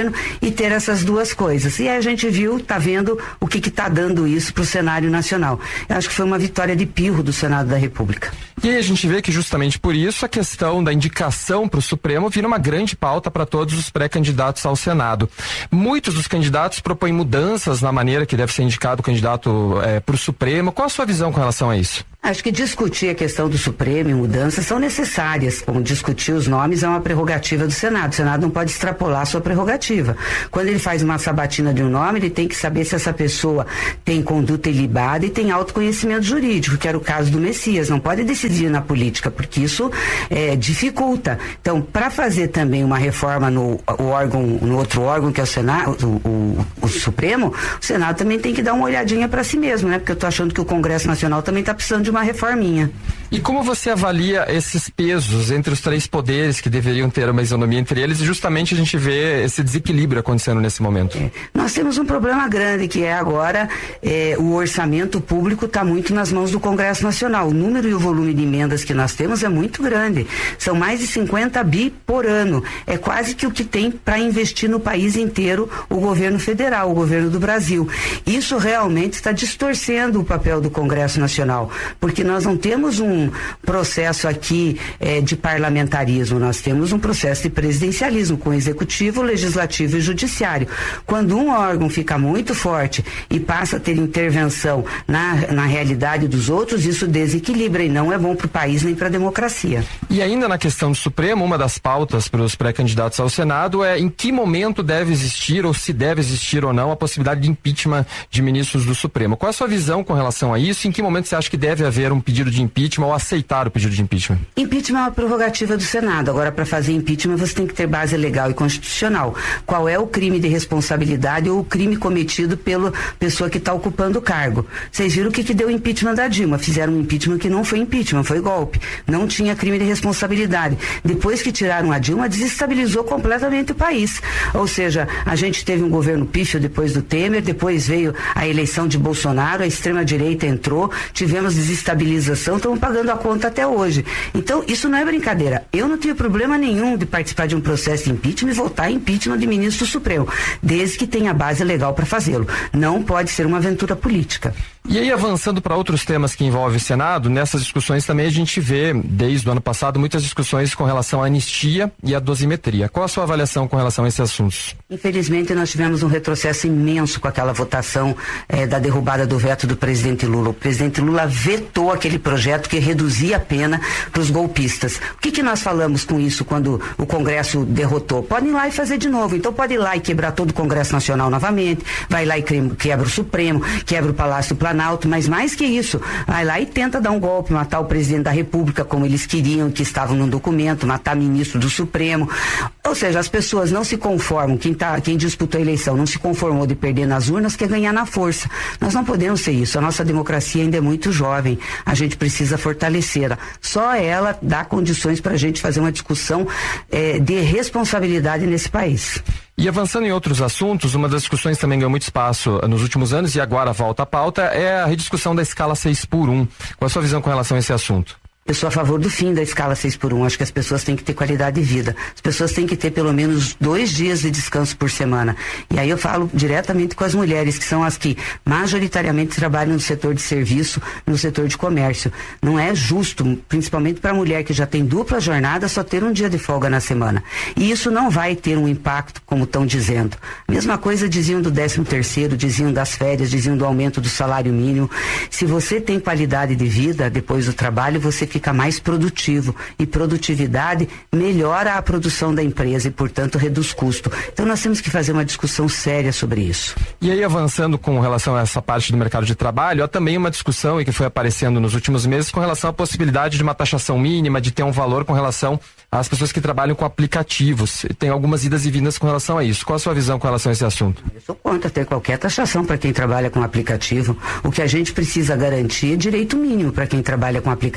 e ter essas duas coisas. E aí a gente viu, tá vendo o que que tá dando isso pro cenário nacional. Eu acho que foi uma vitória de pirro do Senado da República. E aí a gente vê que justamente por isso a questão da indicação para o Supremo vira uma grande pauta para todos os pré-candidatos ao Senado. Muitos dos candidatos propõem mudanças na maneira que deve ser indicado o candidato é, para o Supremo. Qual a sua visão com relação a isso? Acho que discutir a questão do Supremo e mudanças são necessárias, como discutir os nomes é uma prerrogativa do Senado. O Senado não pode extrapolar a sua prerrogativa. Quando ele faz uma sabatina de um nome, ele tem que saber se essa pessoa tem conduta ilibada e tem autoconhecimento jurídico, que era o caso do Messias. Não pode decidir na política, porque isso é, dificulta. Então, para fazer também uma reforma no o órgão, no outro órgão que é o Senado, o, o, o Supremo, o Senado também tem que dar uma olhadinha para si mesmo, né? Porque eu tô achando que o Congresso Nacional também está precisando de uma reforminha. E como você avalia esses pesos entre os três poderes que deveriam ter uma isonomia entre eles e justamente a gente vê esse desequilíbrio acontecendo nesse momento? É, nós temos um problema grande que é agora é, o orçamento público está muito nas mãos do Congresso Nacional. O número e o volume de emendas que nós temos é muito grande. São mais de cinquenta bi por ano. É quase que o que tem para investir no país inteiro o governo federal, o governo do Brasil. Isso realmente está distorcendo o papel do Congresso Nacional, porque nós não temos um processo aqui eh, de parlamentarismo, nós temos um processo de presidencialismo com executivo, legislativo e judiciário. Quando um órgão fica muito forte e passa a ter intervenção na, na realidade dos outros, isso desequilibra e não é bom para o país nem para a democracia. E ainda na questão do Supremo, uma das pautas para os pré-candidatos ao Senado é em que momento deve existir ou se deve existir ou não a possibilidade de impeachment de ministros do Supremo. Qual é a sua visão com relação a isso? Em que momento você acha que deve haver um pedido de impeachment ou aceitar o pedido de impeachment? Impeachment é uma prerrogativa do Senado. Agora, para fazer impeachment, você tem que ter base legal e constitucional. Qual é o crime de responsabilidade ou o crime cometido pela pessoa que está ocupando o cargo? Vocês viram o que, que deu o impeachment da Dilma? Fizeram um impeachment que não foi impeachment, foi golpe. Não tinha crime de responsabilidade. Depois que tiraram a Dilma, desestabilizou completamente o país. Ou seja, a gente teve um governo pífio depois do Temer, depois veio a eleição de Bolsonaro, a extrema-direita entrou, tivemos desestabilização, estamos pagando a conta até hoje. Então, isso não é brincadeira. Eu não tenho problema nenhum de participar de um processo de impeachment e votar em impeachment de ministro do Supremo, desde que tenha base legal para fazê-lo. Não pode ser uma aventura política. E aí, avançando para outros temas que envolvem o Senado, nessas discussões também a gente vê, desde o ano passado, muitas discussões com relação à anistia e à dosimetria. Qual a sua avaliação com relação a esses assuntos? Infelizmente, nós tivemos um retrocesso imenso com aquela votação eh, da derrubada do veto do presidente Lula. O presidente Lula vetou aquele projeto que reduzia a pena para os golpistas. O que, que nós falamos com isso quando o Congresso derrotou? Pode ir lá e fazer de novo. Então pode ir lá e quebrar todo o Congresso Nacional novamente, vai lá e quebra o Supremo, quebra o Palácio do Planalto, mas mais que isso, vai lá e tenta dar um golpe, matar o presidente da República como eles queriam, que estavam no documento, matar ministro do Supremo. Ou seja, as pessoas não se conformam, quem, tá, quem disputou a eleição não se conformou de perder nas urnas, quer ganhar na força. Nós não podemos ser isso, a nossa democracia ainda é muito jovem, a gente precisa fortalecê-la. Só ela dá condições para a gente fazer uma discussão eh, de responsabilidade nesse país. E avançando em outros assuntos, uma das discussões também ganhou muito espaço nos últimos anos e agora volta à pauta, é a rediscussão da escala seis por um. Qual a sua visão com relação a esse assunto? Eu sou a favor do fim da escala seis por um. Acho que as pessoas têm que ter qualidade de vida. As pessoas têm que ter pelo menos dois dias de descanso por semana. E aí eu falo diretamente com as mulheres, que são as que majoritariamente trabalham no setor de serviço, no setor de comércio. Não é justo, principalmente para a mulher que já tem dupla jornada, só ter um dia de folga na semana. E isso não vai ter um impacto, como estão dizendo. A mesma coisa diziam do décimo terceiro, diziam das férias, diziam do aumento do salário mínimo. Se você tem qualidade de vida depois do trabalho, você fica mais produtivo, e produtividade melhora a produção da empresa e, portanto, reduz custo. Então nós temos que fazer uma discussão séria sobre isso. E aí, avançando com relação a essa parte do mercado de trabalho, há também uma discussão e que foi aparecendo nos últimos meses com relação à possibilidade de uma taxação mínima, de ter um valor com relação às pessoas que trabalham com aplicativos. Tem algumas idas e vindas com relação a isso. Qual a sua visão com relação a esse assunto? Eu sou contra ter qualquer taxação para quem trabalha com aplicativo. O que a gente precisa garantir é direito mínimo para quem trabalha com aplicativo.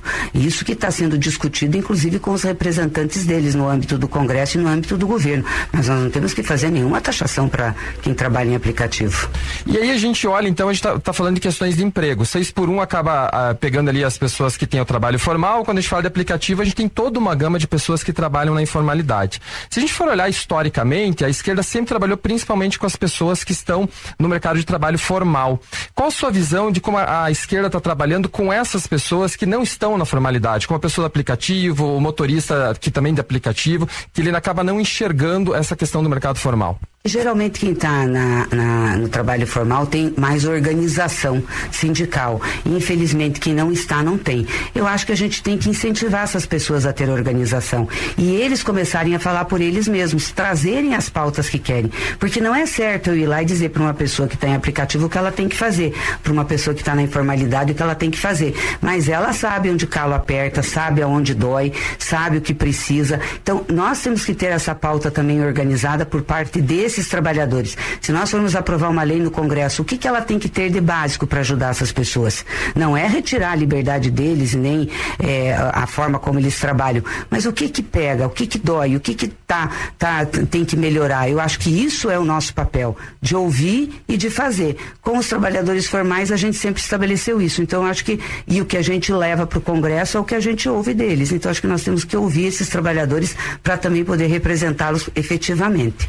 Isso que está sendo discutido, inclusive com os representantes deles no âmbito do Congresso e no âmbito do governo. Mas nós não temos que fazer nenhuma taxação para quem trabalha em aplicativo. E aí a gente olha, então, a gente está tá falando de questões de emprego. Seis por um acaba ah, pegando ali as pessoas que têm o trabalho formal. Quando a gente fala de aplicativo, a gente tem toda uma gama de pessoas que trabalham na informalidade. Se a gente for olhar historicamente, a esquerda sempre trabalhou principalmente com as pessoas que estão no mercado de trabalho formal. Qual a sua visão de como a, a esquerda está trabalhando com essas pessoas que não estão na formalidade, como a pessoa do aplicativo, o motorista que também de aplicativo, que ele acaba não enxergando essa questão do mercado formal? Geralmente quem está na, na, no trabalho formal tem mais organização sindical. Infelizmente quem não está não tem. Eu acho que a gente tem que incentivar essas pessoas a ter organização e eles começarem a falar por eles mesmos, trazerem as pautas que querem, porque não é certo eu ir lá e dizer para uma pessoa que está em aplicativo o que ela tem que fazer, para uma pessoa que está na informalidade o que ela tem que fazer, mas ela sabe onde o calo aperta, sabe aonde dói, sabe o que precisa. Então nós temos que ter essa pauta também organizada por parte desses esses trabalhadores. Se nós formos aprovar uma lei no Congresso, o que que ela tem que ter de básico para ajudar essas pessoas? Não é retirar a liberdade deles, nem é, a forma como eles trabalham, mas o que que pega, o que que dói, o que que tá, tá, tem que melhorar. Eu acho que isso é o nosso papel, de ouvir e de fazer. Com os trabalhadores formais, a gente sempre estabeleceu isso. Então, eu acho que, e o que a gente leva para o Congresso é o que a gente ouve deles. Então, acho que nós temos que ouvir esses trabalhadores para também poder representá-los efetivamente.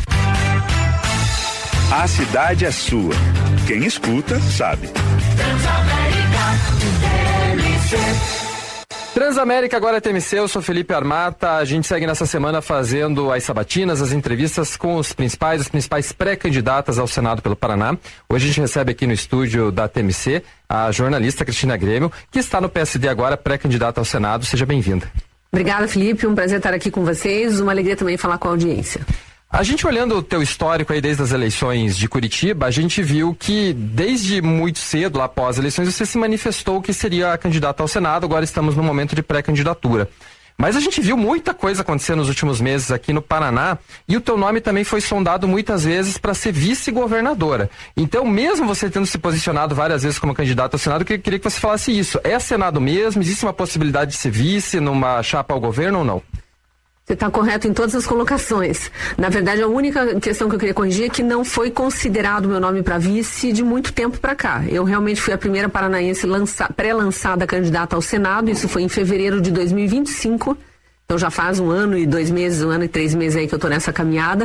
A cidade é sua. Quem escuta, sabe. Transamérica, agora é T M C, eu sou Felipe Armata. A gente segue nessa semana fazendo as sabatinas, as entrevistas com os principais, as principais pré-candidatas ao Senado pelo Paraná. Hoje a gente recebe aqui no estúdio da T M C a jornalista Cristina Grêmio, que está no P S D agora, pré-candidata ao Senado. Seja bem-vinda. Obrigada, Felipe. Um prazer estar aqui com vocês. Uma alegria também falar com a audiência. A gente olhando o teu histórico aí desde as eleições de Curitiba, a gente viu que desde muito cedo, lá após as eleições, você se manifestou que seria candidata ao Senado, agora estamos no momento de pré-candidatura. Mas a gente viu muita coisa acontecer nos últimos meses aqui no Paraná e o teu nome também foi sondado muitas vezes para ser vice-governadora. Então, mesmo você tendo se posicionado várias vezes como candidata ao Senado, eu queria que você falasse isso. É Senado mesmo? Existe uma possibilidade de ser vice numa chapa ao governo ou não? Você está correto em todas as colocações. Na verdade, a única questão que eu queria corrigir é que não foi considerado meu nome para vice de muito tempo para cá. Eu realmente fui a primeira paranaense lança, pré-lançada candidata ao Senado, isso foi em fevereiro de dois mil e vinte e cinco, então já faz um ano e dois meses, um ano e três meses aí que eu estou nessa caminhada.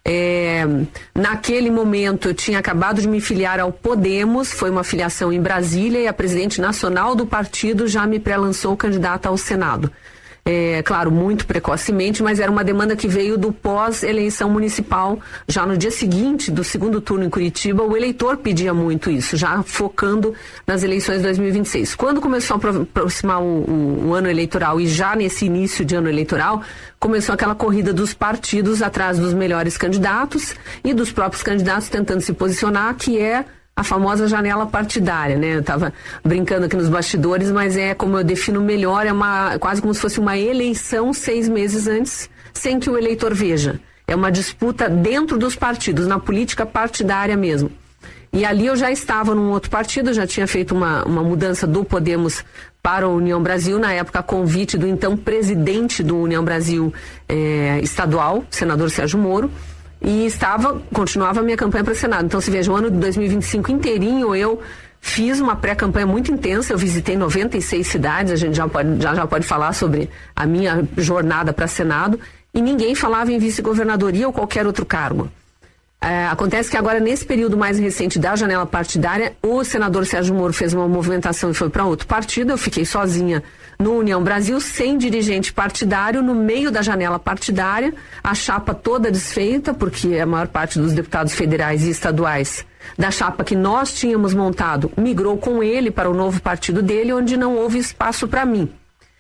É, naquele momento eu tinha acabado de me filiar ao Podemos, foi uma filiação em Brasília e a presidente nacional do partido já me pré-lançou candidata ao Senado. É, claro, muito precocemente, mas era uma demanda que veio do pós-eleição municipal. Já no dia seguinte do segundo turno em Curitiba, o eleitor pedia muito isso, já focando nas eleições de dois mil e vinte e seis. Quando começou a aproximar o, o, o ano eleitoral e já nesse início de ano eleitoral, começou aquela corrida dos partidos atrás dos melhores candidatos e dos próprios candidatos tentando se posicionar, que é a famosa janela partidária, né? Eu estava brincando aqui nos bastidores, mas é como eu defino melhor, é uma, quase como se fosse uma eleição seis meses antes, sem que o eleitor veja. É uma disputa dentro dos partidos, na política partidária mesmo. E ali eu já estava num outro partido, já tinha feito uma, uma mudança do Podemos para a União Brasil, na época a convite do então presidente do União Brasil eh, estadual, senador Sérgio Moro, e estava, continuava a minha campanha para o Senado. Então, se veja, o ano de dois mil e vinte e cinco inteirinho eu fiz uma pré-campanha muito intensa, eu visitei noventa e seis cidades, a gente já pode, já, já pode falar sobre a minha jornada para Senado, e ninguém falava em vice-governadoria ou qualquer outro cargo. É, acontece que agora, nesse período mais recente da janela partidária, o senador Sérgio Moro fez uma movimentação e foi para outro partido, eu fiquei sozinha no União Brasil, sem dirigente partidário, no meio da janela partidária, a chapa toda desfeita, porque a maior parte dos deputados federais e estaduais da chapa que nós tínhamos montado migrou com ele para o novo partido dele, onde não houve espaço para mim.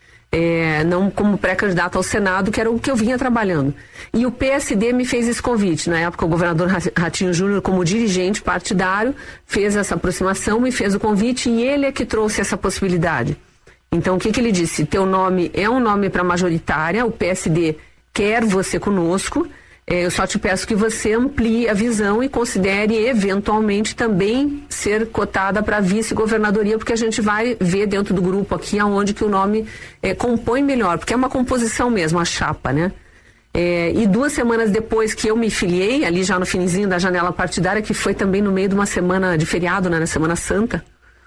É, não como pré-candidato ao Senado, que era o que eu vinha trabalhando. E o P S D me fez esse convite. Na época, o governador Ratinho Júnior, como dirigente partidário, fez essa aproximação, me fez o convite e ele é que trouxe essa possibilidade. Então, o que, que ele disse? Teu nome é um nome para majoritária, o P S D quer você conosco. Eu só te peço que você amplie a visão e considere eventualmente também ser cotada para vice-governadoria, porque a gente vai ver dentro do grupo aqui aonde que o nome é, compõe melhor, porque é uma composição mesmo, a chapa, né? É, e duas semanas depois que eu me filiei, ali já no finzinho da janela partidária, que foi também no meio de uma semana de feriado, né, na Semana Santa,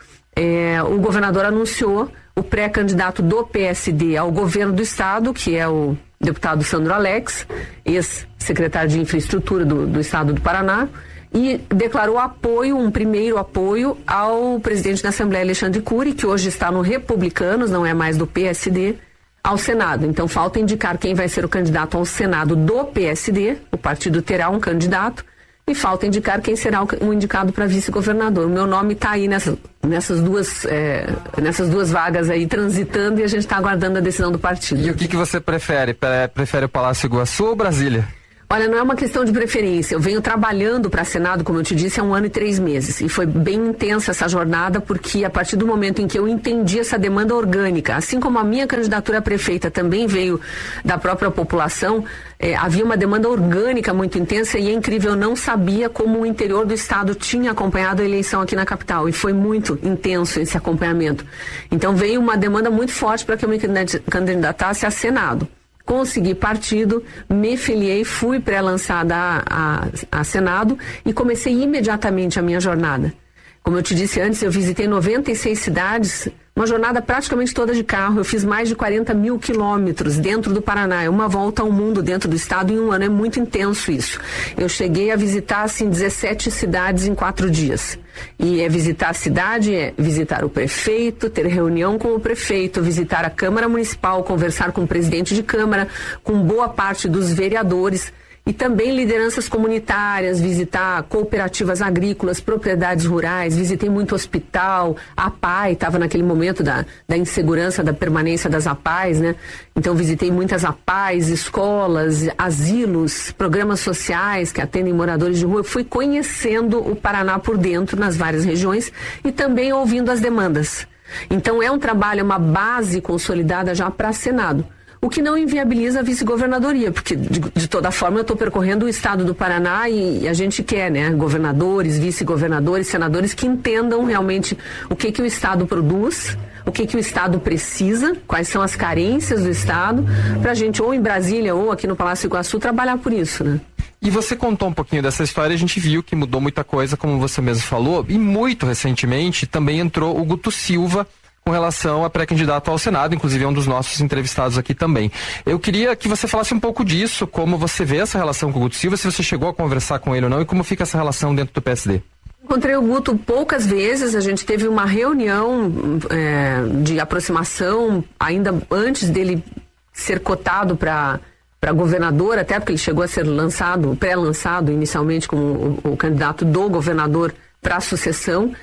é, o governador anunciou o pré-candidato do P S D ao governo do estado, que é o deputado Sandro Alex, ex-secretário de Infraestrutura do, do estado do Paraná, e declarou apoio, um primeiro apoio ao presidente da Assembleia, Alexandre Cury, que hoje está no Republicanos, não é mais do P S D, ao Senado. Então falta indicar quem vai ser o candidato ao Senado do P S D, o partido terá um candidato, e falta indicar quem será o indicado para vice-governador. O meu nome está aí nessas, nessas, duas, é, nessas duas vagas aí transitando, e a gente está aguardando a decisão do partido. E o que, que você prefere? Prefere o Palácio Iguaçu ou Brasília? Olha, não é uma questão de preferência. Eu venho trabalhando para Senado, como eu te disse, há um ano e três meses. E foi bem intensa essa jornada, porque a partir do momento em que eu entendi essa demanda orgânica, assim como a minha candidatura a prefeita também veio da própria população, eh, havia uma demanda orgânica muito intensa, e é incrível, eu não sabia como o interior do estado tinha acompanhado a eleição aqui na capital. E foi muito intenso esse acompanhamento. Então veio uma demanda muito forte para que eu me candidatasse a Senado. Consegui partido, me filiei, fui pré-lançada a, a, a Senado e comecei imediatamente a minha jornada. Como eu te disse antes, eu visitei noventa e seis cidades, uma jornada praticamente toda de carro. Eu fiz mais de quarenta mil quilômetros dentro do Paraná. É uma volta ao mundo dentro do estado em um ano. É muito intenso isso. Eu cheguei a visitar, assim, dezessete cidades em quatro dias. E é visitar a cidade, é visitar o prefeito, ter reunião com o prefeito, visitar a Câmara Municipal, conversar com o presidente de Câmara, com boa parte dos vereadores, e também lideranças comunitárias, visitar cooperativas agrícolas, propriedades rurais, visitei muito hospital, a APAI, estava naquele momento da, da insegurança da permanência das APAIs, né? Então visitei muitas APAIs, escolas, asilos, programas sociais que atendem moradores de rua. Eu fui conhecendo o Paraná por dentro, nas várias regiões, e também ouvindo as demandas. Então é um trabalho, uma base consolidada já para Senado. O que não inviabiliza a vice-governadoria, porque de, de toda forma eu estou percorrendo o estado do Paraná e, e a gente quer, né, governadores, vice-governadores, senadores que entendam realmente o que que o estado produz, o que que o estado precisa, quais são as carências do estado, para a gente ou em Brasília ou aqui no Palácio Iguaçu trabalhar por isso, né? E você contou um pouquinho dessa história, a gente viu que mudou muita coisa, como você mesmo falou, e muito recentemente também entrou o Guto Silva com relação a pré-candidato ao Senado, inclusive é um dos nossos entrevistados aqui também. Eu queria que você falasse um pouco disso, como você vê essa relação com o Guto Silva, se você chegou a conversar com ele ou não, e como fica essa relação dentro do P S D. Encontrei o Guto poucas vezes, a gente teve uma reunião é, de aproximação ainda antes dele ser cotado para para governador, até porque ele chegou a ser lançado, pré-lançado inicialmente como o, o candidato do governador para a sucessão.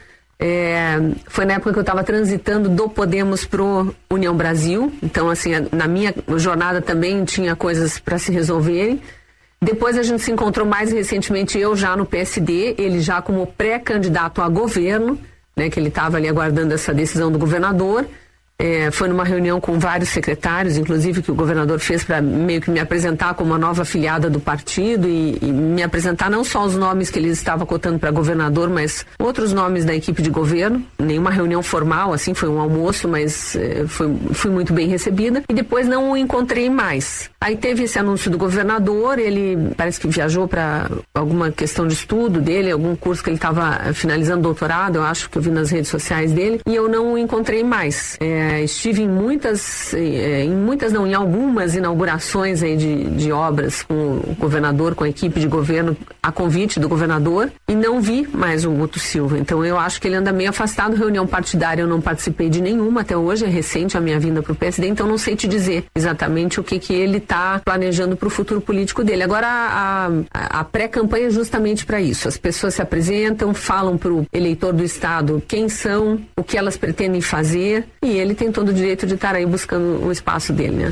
É, foi na época que eu estava transitando do Podemos pro União Brasil, então assim, na minha jornada também tinha coisas para se resolverem. Depois a gente se encontrou mais recentemente, eu já no P S D, ele já como pré-candidato a governo, né, que ele estava ali aguardando essa decisão do governador. É, foi numa reunião com vários secretários, inclusive que o governador fez para meio que me apresentar como uma nova afiliada do partido e, e me apresentar não só os nomes que ele estava cotando para governador, mas outros nomes da equipe de governo. Nenhuma reunião formal, assim, foi um almoço, mas é, foi, fui muito bem recebida. E depois não o encontrei mais. Aí teve esse anúncio do governador, ele parece que viajou para alguma questão de estudo dele, algum curso que ele estava finalizando doutorado, eu acho que eu vi nas redes sociais dele, e eu não o encontrei mais. É, estive em muitas, em muitas não, em algumas inaugurações aí de, de obras com o governador, com a equipe de governo, a convite do governador, e não vi mais o Guto Silva. Então eu acho que ele anda meio afastado. Reunião partidária eu não participei de nenhuma até hoje, é recente a minha vinda para o P S D, então não sei te dizer exatamente o que que ele está planejando para o futuro político dele. Agora a, a, a pré-campanha é justamente para isso. As pessoas se apresentam, falam para o eleitor do estado quem são, o que elas pretendem fazer, e ele tem todo o direito de estar aí buscando o espaço dele, né?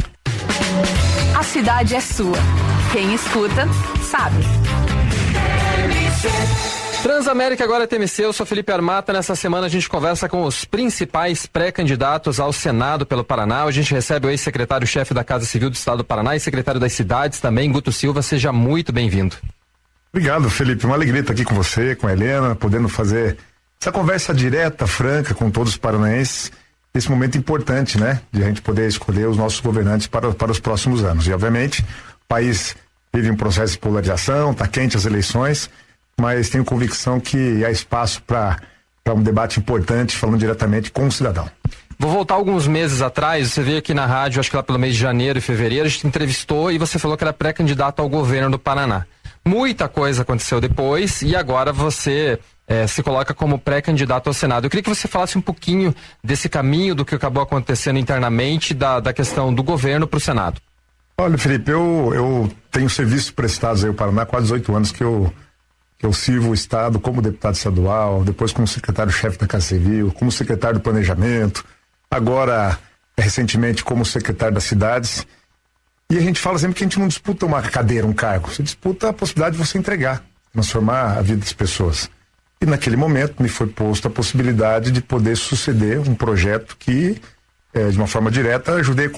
A cidade é sua. Quem escuta, sabe. Transamérica agora T M C, eu sou Felipe Armata. Nessa semana a gente conversa com os principais pré-candidatos ao Senado pelo Paraná. A gente recebe o ex-secretário-chefe da Casa Civil do Estado do Paraná e secretário das Cidades também, Guto Silva. Seja muito bem-vindo. Obrigado, Felipe. Uma alegria estar aqui com você, com a Helena, podendo fazer essa conversa direta, franca com todos os paranaenses, nesse momento importante, né? De a gente poder escolher os nossos governantes para, para os próximos anos. E, obviamente, o país vive um processo de polarização, está quente as eleições, mas tenho convicção que há espaço para um debate importante, falando diretamente com o cidadão. Vou voltar alguns meses atrás, você veio aqui na rádio, acho que lá pelo mês de janeiro e fevereiro, a gente entrevistou e você falou que era pré-candidato ao governo do Paraná. Muita coisa aconteceu depois e agora você eh, se coloca como pré-candidato ao Senado. Eu queria que você falasse um pouquinho desse caminho, do que acabou acontecendo internamente, da, da questão do governo para o Senado. Olha, Felipe, eu, eu tenho serviço prestados aí ao Paraná há quase dezoito anos que eu que eu sirvo o Estado como deputado estadual, depois como secretário-chefe da Casa Civil, como secretário do Planejamento, agora, recentemente, como secretário das Cidades. E a gente fala sempre que a gente não disputa uma cadeira, um cargo, você disputa a possibilidade de você entregar, transformar a vida das pessoas. E naquele momento me foi posta a possibilidade de poder suceder um projeto que, eh, de uma forma direta, ajudei a